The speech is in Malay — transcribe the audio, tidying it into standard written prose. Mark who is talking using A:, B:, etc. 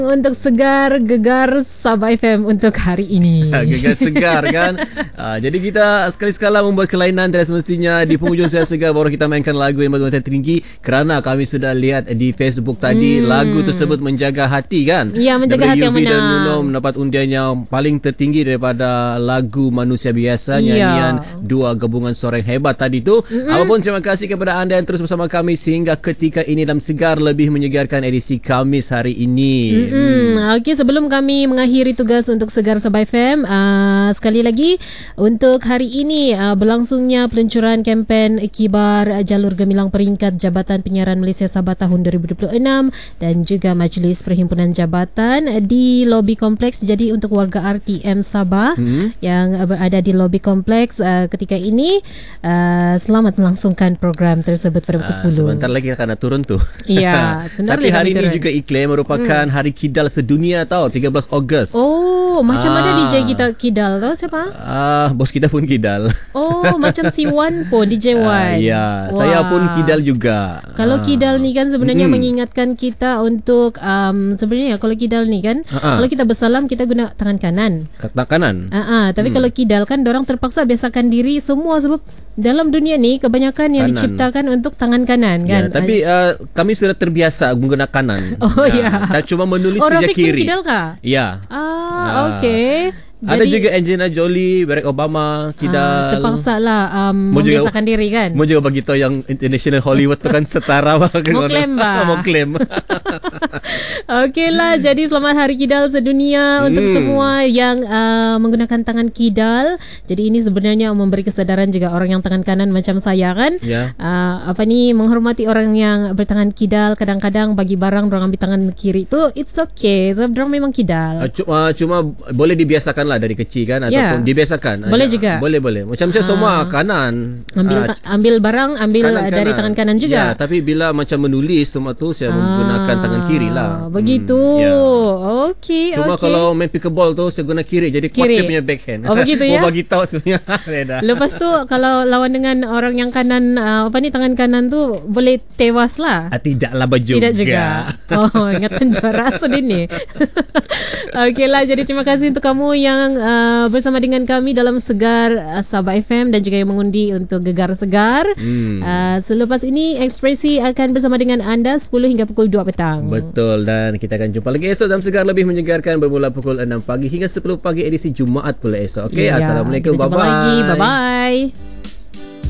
A: Untuk segar gegar Sabah FM untuk hari ini.
B: Gegar segar kan. Jadi kita sekali-sekala membuat kelainan tidak semestinya. Di penghujung Siar Segar baru kita mainkan lagu yang bermuatan tinggi. Kerana kami sudah lihat di Facebook tadi lagu tersebut menjaga hati kan.
A: Ya, menjaga hati yang
B: Yuvi dan
A: menang.
B: Nuno mendapat undian yang paling tertinggi daripada lagu Manusia Biasa. Nyanyian dua gabungan suara yang hebat tadi tu. Apapun, terima kasih kepada anda yang terus bersama kami sehingga ketika ini dalam Segar lebih menyegarkan edisi Khamis hari ini.
A: Okey, sebelum kami mengakhiri tugas untuk Segar Sabah FM, sekali lagi untuk hari ini berlangsungnya peluncuran kempen Kibar Jalur Gemilang Peringkat Jabatan Penyiaran Malaysia Sabah tahun 2026 dan juga Majlis Perhimpunan Jabatan di lobi kompleks. Jadi untuk warga RTM Sabah yang berada di lobi kompleks ketika ini, selamat melangsungkan program tersebut pada pukul 10.
B: Sebentar lagi akan turun tu.
A: Ya, sebentar
B: Tapi
A: lagi
B: hari ini
A: turun.
B: juga iklim merupakan Hari Kidal sedunia tau, 13 Ogos.
A: Oh, macam mana DJ kita Kidal tau siapa?
B: Bos kita pun Kidal.
A: Oh, macam si Wan pun, DJ Wan.
B: Ya,
A: Wah.
B: saya pun Kidal juga.
A: Kalau Kidal ni kan sebenarnya mengingatkan kita untuk sebenarnya kalau Kidal ni kan kalau kita bersalam kita guna tangan kanan.
B: Kata kanan.
A: Tapi kalau Kidal kan dorang terpaksa biasakan diri semua sebab dalam dunia ni kebanyakan yang
B: Kanan.
A: diciptakan untuk tangan kanan kan.
B: Ya, tapi kami sudah terbiasa menggunakan kanan.
A: Oh ya.
B: Dan cuma menulis
A: Oh,
B: saja
A: Rafiq pun
B: kiri.
A: Kidal kah?
B: Ya.
A: Okey.
B: Ada juga Angelina Jolie, Barack Obama, Kidal.
A: Terpaksa lah
B: Mau juga-
A: membiasakan diri kan.
B: Mau juga bagi tahu yang international Hollywood tu kan setara.
A: Mau claim bah.
B: Mau claim.
A: Okeylah, jadi selamat Hari Kidal sedunia untuk semua yang menggunakan tangan kidal. Jadi ini sebenarnya memberi kesedaran juga orang yang tangan kanan macam saya kan.
B: Ya.
A: Menghormati orang yang bertangan kidal. Kadang-kadang bagi barang orang ambil tangan kiri tu it's okay sebab orang memang kidal.
B: Cuma boleh dibiasakan lah dari kecil kan, ataupun dibiasakan.
A: Boleh juga.
B: Boleh. Macam saya semua kanan.
A: Ambil barang dari tangan kanan juga.
B: Ya, tapi bila macam menulis semua tu saya menggunakan tangan kiri lah.
A: Begitu.
B: Ya.
A: Okey.
B: Cuma kalau main pickleball tu saya guna kiri, jadi
A: Kiri.
B: Koce punya backhand.
A: Oh, begitu ya?
B: Mau bagi tahu sebenarnya.
A: Lepas tu kalau lawan dengan orang yang kanan tangan kanan tu boleh tewas lah.
B: Tidaklah juga.
A: Tidak juga. Oh, ingatan juara Sudin ni. Okeylah, jadi terima kasih untuk kamu yang bersama dengan kami dalam Segar Sabah FM dan juga yang mengundi untuk Gegar Segar. Selepas ini Ekspresi akan bersama dengan anda 10 hingga pukul 2 petang.
B: Betul, dan kita akan jumpa lagi esok dalam Segar lebih menyegarkan bermula pukul 6 pagi hingga 10 pagi edisi Jumaat pula esok. Okey, Assalamualaikum.
A: Kita jumpa
B: Bye-bye.
A: lagi. Bye-bye.